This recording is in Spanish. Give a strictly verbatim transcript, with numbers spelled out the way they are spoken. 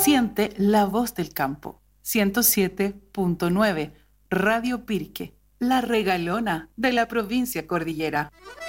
Siente la voz del campo. ciento siete punto nueve Radio Pirque, la regalona de la provincia cordillera.